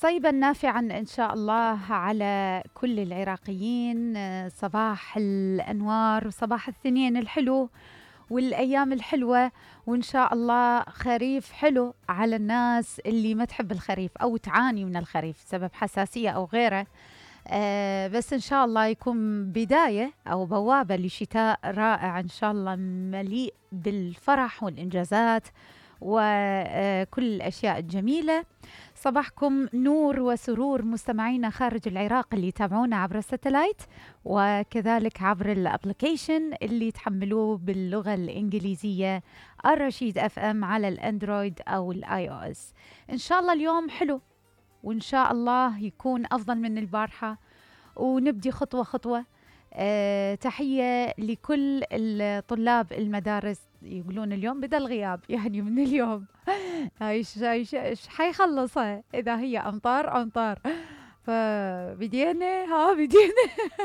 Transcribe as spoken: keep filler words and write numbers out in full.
صيبا نافعا إن شاء الله على كل العراقيين. آه، صباح الأنوار وصباح الثنين الحلو والأيام الحلوة، وإن شاء الله خريف حلو على الناس اللي ما تحب الخريف أو تعاني من الخريف سبب حساسية أو غيره. آه بس إن شاء الله يكون بداية أو بوابة لشتاء رائع إن شاء الله، مليء بالفرح والإنجازات وكل الأشياء الجميلة. صباحكم نور وسرور مستمعينا خارج العراق اللي يتابعونا عبر الساتلايت، وكذلك عبر الابليكيشن اللي تحملوه باللغة الإنجليزية الرشيد اف ام على الاندرويد أو الاي او اس. إن شاء الله اليوم حلو، وإن شاء الله يكون أفضل من البارحة، ونبدي خطوة خطوة. أه تحية لكل الطلاب المدارس، يقولون اليوم بدأ الغياب يعني من اليوم. ايش ايش ايش حيخلصها اذا هي امطار امطار، فبدينا ها بدينا